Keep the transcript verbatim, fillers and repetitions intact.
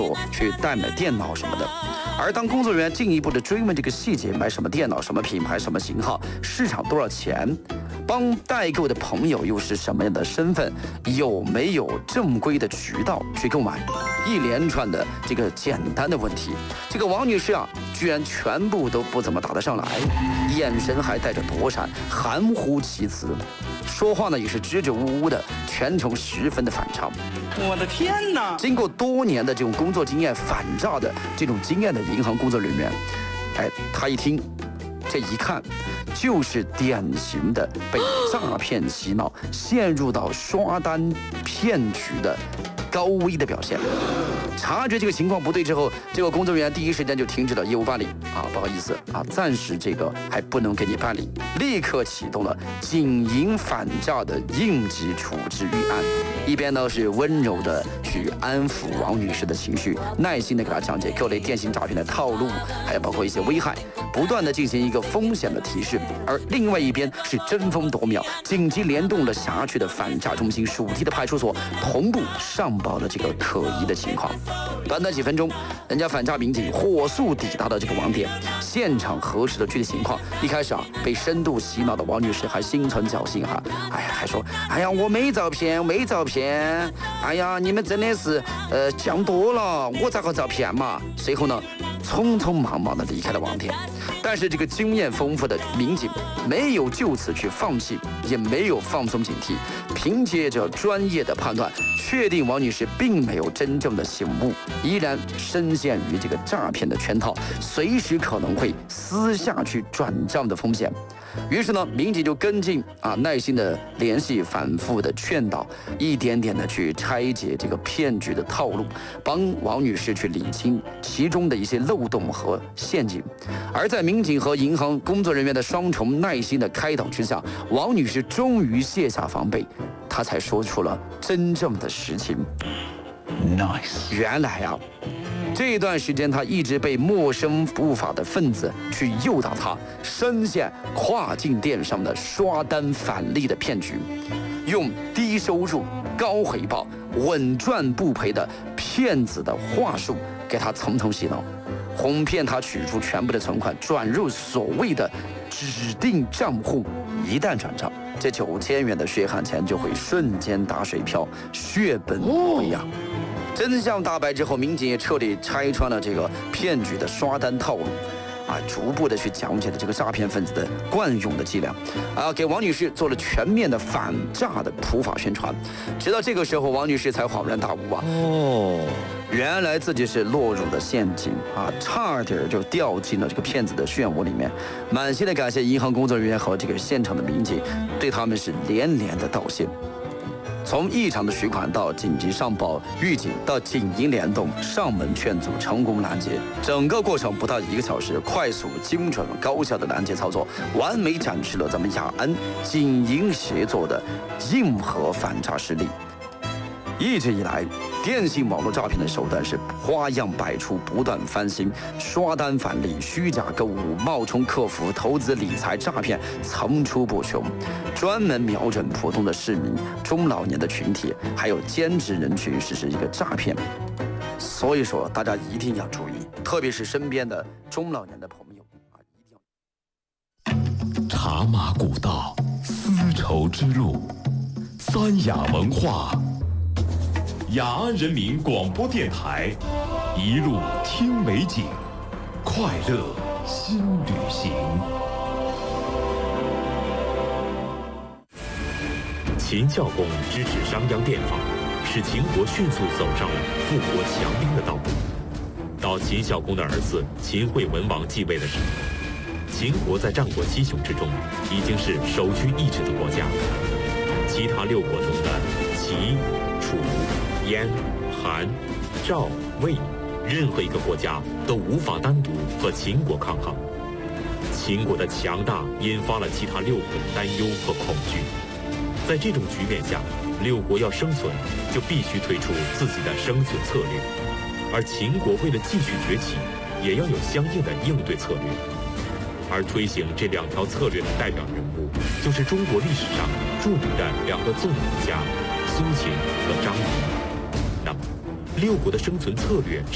候去代买电脑什么的。而当工作人员进一步的追问这个细节，买什么电脑、什么品牌、什么型号、市场多少钱，帮代购的朋友又是什么样的身份，有没有正规的渠道去购买，一连串的这个简单的问题，这个王女士啊，居然全部都不怎么答得上来，眼神还带着躲闪，含糊其辞，说话呢也是支支吾吾的，全程十分的反常。 我的天哪！ 经过多年的这种工作经验，反诈的这种经验的银行工作人员，哎，他一听，这一看，就是典型的被诈骗洗脑，陷入到刷单骗局的高危的表现。察觉这个情况不对之后，这个工作人员第一时间就停止了业务办理啊，不好意思啊，暂时这个还不能给你办理，立刻启动了警银反诈的应急处置预案。一边呢是温柔的去安抚王女士的情绪，耐心的给她讲解各类电信诈骗的套路，还有包括一些危害，不断的进行一个风险的提示。而另外一边是争分夺秒，紧急联动了辖区的反诈中心、属地的派出所，同步上报了这个可疑的情况。短短几分钟，人家反诈民警火速抵达了这个网点，现场核实了具体情况。一开始啊，被深度洗脑的王女士还心存侥幸哈，哎呀，还说，哎呀，我没照片，没照片，哎呀，你们真的是呃想多了，我咋个照片嘛？随后呢，匆匆忙忙的离开了网点。但是这个经验丰富的民警没有就此去放弃，也没有放松警惕，凭借着专业的判断，确定王女士并没有真正的醒悟，依然深陷于这个诈骗的圈套，随时可能会私下去转账的风险。于是呢，民警就跟进啊，耐心的联系，反复的劝导，一点点的去拆解这个骗局的套路，帮王女士去理清其中的一些漏洞和陷阱。而在民警和银行工作人员的双重耐心的开导之下，王女士终于卸下防备，她才说出了真正的实情。 Nice， 原来啊，这段时间他一直被陌生不法的分子去诱导他深陷跨境电商的刷单返利的骗局，用低收入、高回报、稳赚不赔的骗子的话术给他层层洗脑，哄骗他取出全部的存款转入所谓的指定账户，一旦转账，这九千元的血汗钱就会瞬间打水漂，血本无涯。真相大白之后，民警也彻底拆穿了这个骗局的刷单套路，啊，逐步的去讲解了这个诈骗分子的惯用的伎俩，啊，给王女士做了全面的反诈的普法宣传。直到这个时候，王女士才恍然大悟啊，哦，原来自己是落入了陷阱啊，差点就掉进了这个骗子的漩涡里面。满心的感谢银行工作人员和这个现场的民警，对他们是连连的道谢。从异常的取款到紧急上报预警，到警银联动上门劝阻，成功拦截，整个过程不到一个小时，快速、精准、高效的拦截操作，完美展示了咱们雅安警银协作的硬核反诈实力。一直以来，电信网络诈骗的手段是花样百出，不断翻新，刷单返利、虚假购物、冒充客服、投资理财诈骗层出不穷，专门瞄准普通的市民、中老年的群体，还有兼职人群实施一个诈骗。所以说，大家一定要注意，特别是身边的中老年的朋友啊，一定要。 茶马古道，丝绸之路，三雅文化。雅安人民广播电台，一路听美景，快乐新旅行。秦孝公支持商鞅变法，使秦国迅速走上了富国强兵的道路。到秦孝公的儿子秦惠文王继位的时候，秦国在战国七雄之中已经是首屈一指的国家。其他六国中的齐、楚、燕、韩、赵、魏，任何一个国家都无法单独和秦国抗衡。秦国的强大引发了其他六国的担忧和恐惧。在这种局面下，六国要生存，就必须推出自己的生存策略，而秦国为了继续崛起，也要有相应的应对策略。而推行这两条策略的代表人物，就是中国历史上著名的两个纵横家苏秦和张仪。那么，六国的生存策略